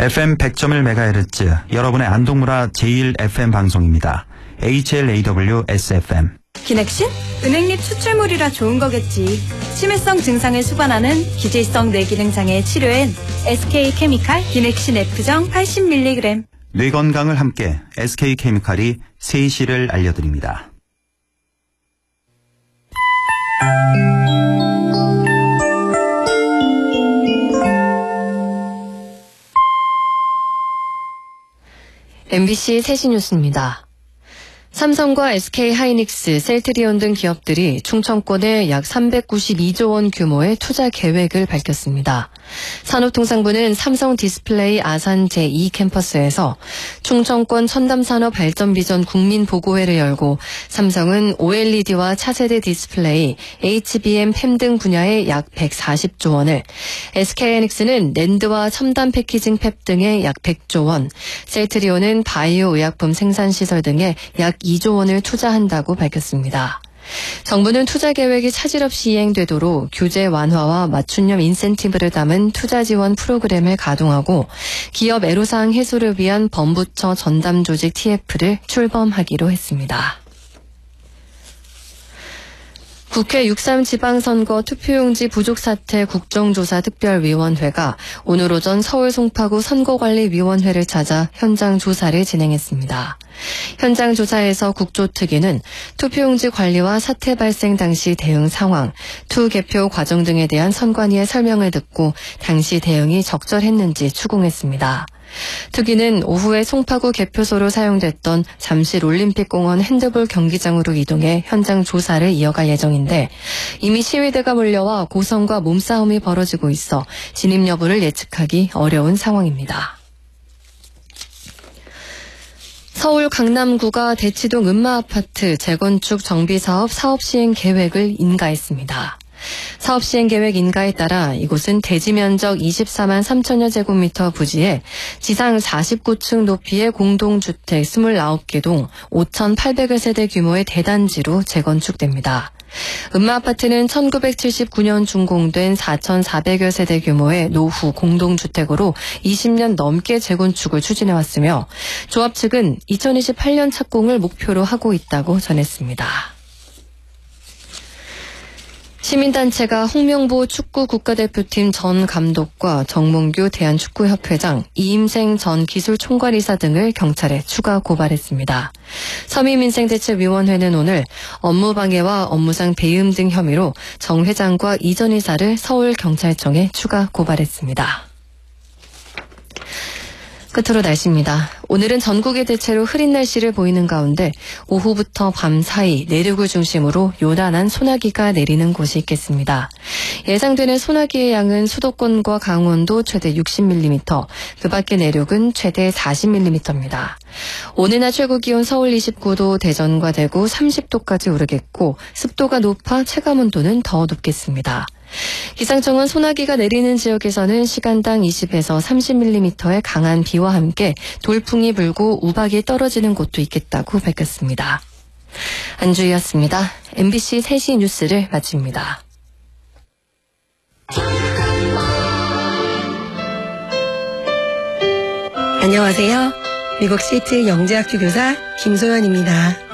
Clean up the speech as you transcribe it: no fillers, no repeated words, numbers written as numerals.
FM 100.1MHz 여러분의 안동문화 제1FM 방송입니다. HLAW-SFM. 기넥신? 은행잎 추출물이라 좋은 거겠지. 치매성 증상을 수반하는 기질성 뇌기능장애 치료엔 SK케미칼 기넥신 F정 80mg. 뇌 건강을 함께 SK케미칼이 세이시를 알려드립니다. MBC 세시 뉴스입니다. 삼성과 SK하이닉스, 셀트리온 등 기업들이 충청권에 약 392조 원 규모의 투자 계획을 밝혔습니다. 산업통상부는 삼성 디스플레이 아산 제2캠퍼스에서 충청권 첨단산업 발전 비전 국민보고회를 열고 삼성은 OLED와 차세대 디스플레이, HBM 팸 등 분야에 약 140조 원을, SK하이닉스는 낸드와 첨단 패키징 팹 등에 약 100조 원, 셀트리온은 바이오 의약품 생산시설 등에 약 2조 원을 투자한다고 밝혔습니다. 정부는 투자 계획이 차질 없이 이행되도록 규제 완화와 맞춤형 인센티브를 담은 투자 지원 프로그램을 가동하고 기업 애로사항 해소를 위한 범부처 전담 조직 TF를 출범하기로 했습니다. 국회 6.3 지방선거 투표용지 부족 사태 국정조사 특별위원회가 오늘 오전 서울 송파구 선거관리위원회를 찾아 현장 조사를 진행했습니다. 현장 조사에서 국조특위는 투표용지 관리와 사태 발생 당시 대응 상황, 투 개표 과정 등에 대한 선관위의 설명을 듣고 당시 대응이 적절했는지 추궁했습니다. 특위는 오후에 송파구 개표소로 사용됐던 잠실 올림픽공원 핸드볼 경기장으로 이동해 현장 조사를 이어갈 예정인데 이미 시위대가 몰려와 고성과 몸싸움이 벌어지고 있어 진입 여부를 예측하기 어려운 상황입니다. 서울 강남구가 대치동 음마아파트 재건축 정비사업 사업시행 계획을 인가했습니다. 사업시행계획 인가에 따라 이곳은 대지 면적 24만 3천여 제곱미터 부지에 지상 49층 높이의 공동주택 29개 동 5,800여 세대 규모의 대단지로 재건축됩니다. 음마아파트는 1979년 준공된 4,400여 세대 규모의 노후 공동주택으로 20년 넘게 재건축을 추진해왔으며 조합 측은 2028년 착공을 목표로 하고 있다고 전했습니다. 시민단체가 홍명보 축구 국가대표팀 전 감독과 정몽규 대한축구협회장, 이임생 전 기술총괄이사 등을 경찰에 추가 고발했습니다. 서민민생대책위원회는 오늘 업무방해와 업무상 배임 등 혐의로 정 회장과 이 전 이사를 서울경찰청에 추가 고발했습니다. 끝으로 날씨입니다. 오늘은 전국에 대체로 흐린 날씨를 보이는 가운데 오후부터 밤 사이 내륙을 중심으로 요란한 소나기가 내리는 곳이 있겠습니다. 예상되는 소나기의 양은 수도권과 강원도 최대 60mm, 그 밖의 내륙은 최대 40mm입니다. 오늘 낮 최고 기온 서울 29도, 대전과 대구 30도까지 오르겠고 습도가 높아 체감온도는 더 높겠습니다. 기상청은 소나기가 내리는 지역에서는 시간당 20에서 30mm의 강한 비와 함께 돌풍이 불고 우박이 떨어지는 곳도 있겠다고 밝혔습니다. 안주희였습니다. MBC 3시 뉴스를 마칩니다. 안녕하세요. 미국 시애틀 영재학교 교사 김소연입니다.